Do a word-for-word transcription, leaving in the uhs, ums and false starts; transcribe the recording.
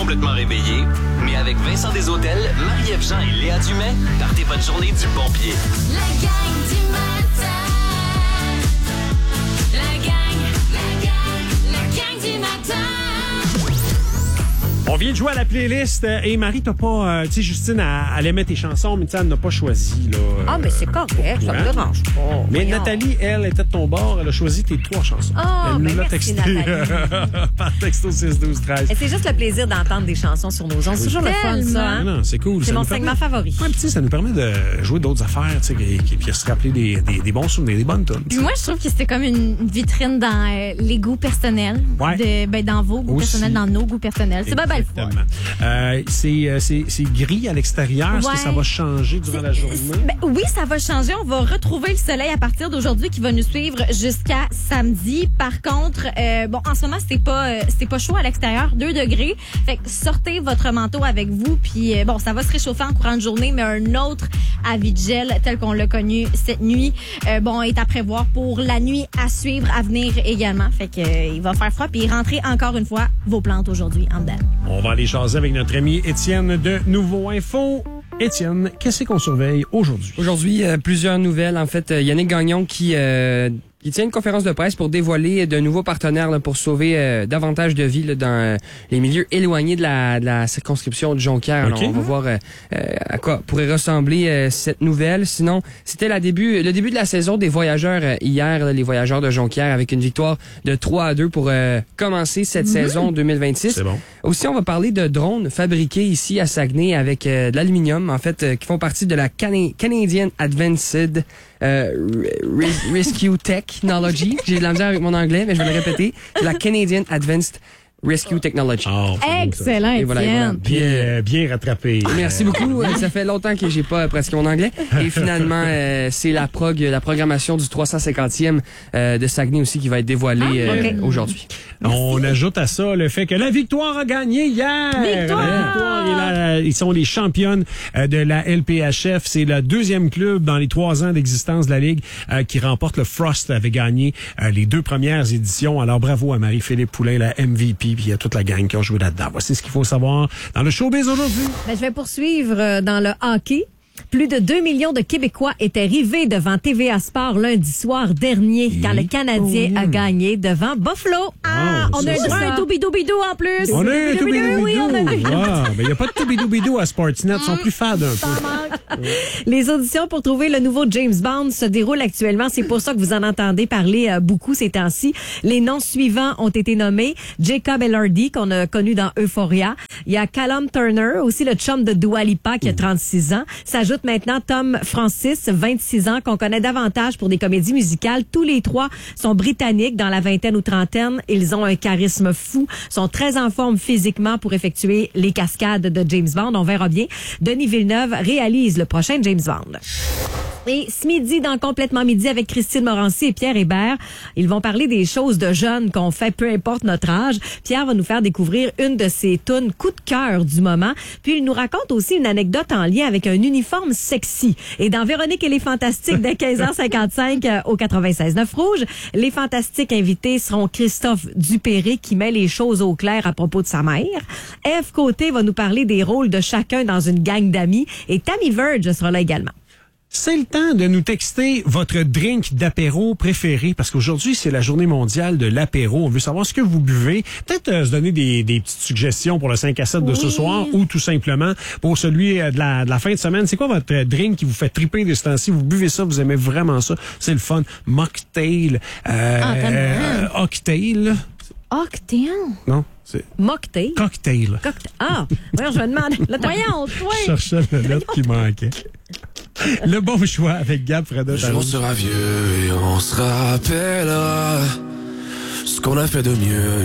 complètement réveillé, mais avec Vincent Deshôtels, Marie-Ève Jean et Léa Dumais, partez votre journée du bon pied. La gang du matin. La gang, la gang, la gang du matin. On vient de jouer à la playlist euh, et Marie, t'as pas... Euh, tu sais, Justine, elle, elle aimait tes chansons, mais tu sais, elle n'a pas choisi. Là, euh, Ah, mais c'est correct, ça me hein? dérange pas. Mais Voyons. Nathalie, elle, était de ton bord. Elle a choisi tes trois chansons. Ah, elle ben nous l'a merci, texté Nathalie. par texto six douze treize. Et c'est juste le plaisir d'entendre des chansons sur nos ondes. C'est toujours le fun, ça. Hein? Non, c'est cool. C'est Ça mon nous permet- segment favori. Ouais, puis tu sais, ça nous permet de jouer d'autres affaires, tu sais, et puis se rappeler des, des, des bons souvenirs, des bonnes tunes. Puis moi, je trouve que c'était comme une vitrine dans euh, les goûts personnels. Ouais. De, ben, dans vos goûts Aussi. personnels, dans nos goûts personnels. C'est pas belle fois. Exactement. Euh, c'est, euh, c'est, c'est gris à l'extérieur. Est-ce que Ouais. ça va changer durant la journée? Ben, oui, ça va changer. On va retrouver le soleil à partir d'aujourd'hui qui va nous suivre jusqu'à samedi. Par contre, euh, bon, en ce moment, c'est pas, euh, c'est pas chaud à l'extérieur, deux degrés. Fait que sortez votre manteau avec vous. Puis, euh, bon, ça va se réchauffer en courant de journée, mais un autre avis de gel tel qu'on l'a connu cette nuit, euh, bon, est à prévoir pour la nuit à suivre, à venir également. Fait que, euh, il va faire froid. Puis, rentrez encore une fois vos plantes aujourd'hui en dedans. On va aller jaser avec notre ami Étienne de Nouveau Info. Étienne, qu'est-ce qu'on surveille aujourd'hui? Aujourd'hui, euh, plusieurs nouvelles. En fait, euh, Yannick Gagnon qui, euh, qui tient une conférence de presse pour dévoiler de nouveaux partenaires là, pour sauver euh, davantage de vies là, dans euh, les milieux éloignés de la, de la circonscription de Jonquière. Okay. Alors, on va voir euh, euh, à quoi pourrait ressembler euh, cette nouvelle. Sinon, c'était la début, le début de la saison des voyageurs euh, hier, là, les voyageurs de Jonquière, avec une victoire de trois à deux pour euh, commencer cette Mm-hmm. saison deux mille vingt-six. C'est bon. Aussi, on va parler de drones fabriqués ici à Saguenay avec euh, de l'aluminium, en fait, euh, qui font partie de la Cana- Canadian Advanced euh, Re- Rescue Technology. J'ai de la misère avec mon anglais, mais je vais le répéter. C'est la Canadian Advanced Rescue Technology. Oh, c'est beau, ça. Excellent, Et voilà, et voilà. Étienne. Bien, euh, bien rattrapé. Merci beaucoup. Euh, Ça fait longtemps que j'ai pas pratiqué mon anglais. Et finalement, euh, c'est la prog, la programmation du trois cent cinquantième euh, de Saguenay aussi qui va être dévoilée euh, ok. aujourd'hui. On ajoute à ça le fait que la Victoire a gagné hier. Victoire! La Victoire est là, ils sont les championnes euh, de la L P H F. C'est le deuxième club dans les trois ans d'existence de la Ligue euh, qui remporte. Le Frost avait gagné euh, les deux premières éditions. Alors bravo à Marie-Philippe Poulain, la M V P, puis à toute la gang qui a joué là-dedans. Voici ce qu'il faut savoir dans le showbiz aujourd'hui. Ben, je vais poursuivre euh, dans le hockey. Plus de deux millions de Québécois étaient rivés devant T V A Sport lundi soir dernier quand le Canadien a gagné devant Buffalo. Ah, Oh, on a eu c'est droit ça. à un doubidou-bidou en plus. On a un Doubidou-bidou, toubidou-bidou. oui, on a eu. Il n'y a pas de toubidou-bidou à Sportsnet. Ils sont plus fades un peu. Les auditions pour trouver le nouveau James Bond se déroulent actuellement. C'est pour ça que vous en entendez parler euh, beaucoup ces temps-ci. Les noms suivants ont été nommés. Jacob Elordi, qu'on a connu dans Euphoria. Il y a Callum Turner, aussi le chum de Dua Lipa, qui a trente-six ans. S'ajoute maintenant Tom Francis, vingt-six ans, qu'on connaît davantage pour des comédies musicales. Tous les trois sont britanniques, dans la vingtaine ou trentaine. Ils ont un charisme fou, sont très en forme physiquement pour effectuer les cascades de James Bond. On verra bien. Denis Villeneuve réalise le prochain James Bond. Et ce midi, dans Complètement Midi, avec Christine Morancy et Pierre Hébert, ils vont parler des choses de jeunes qu'on fait, peu importe notre âge. Pierre va nous faire découvrir une de ses tunes coup de cœur du moment. Puis il nous raconte aussi une anecdote en lien avec un uniforme sexy. Et dans Véronique et les Fantastiques, dès quinze heures cinquante-cinq euh, au quatre-vingt-seize neuf Rouge, les Fantastiques invités seront Christophe Dupéré qui met les choses au clair à propos de sa mère. Ève Côté va nous parler des rôles de chacun dans une gang d'amis. Et Tammy Verge sera là également. C'est le temps de nous texter votre drink d'apéro préféré parce qu'aujourd'hui, c'est la journée mondiale de l'apéro. On veut savoir ce que vous buvez. Peut-être euh, se donner des, des petites suggestions pour le cinq à sept de ce soir ou tout simplement pour celui euh, de, la, de la fin de semaine. C'est quoi votre euh, drink qui vous fait triper de ce temps-ci? Vous buvez ça, vous aimez vraiment ça. C'est le fun. Mocktail. Euh, Ah, tellement. euh, Octail. Octéan. Non, c'est Mocktail. cocktail. Cocktail. Ah, voyons, je me demande. Là, t'as- Voyons, toi. Je cherchais la lettre qui manquait. Le bon choix avec Gab Freda. Un jour on sera vieux et on se rappellera ce qu'on a fait de mieux.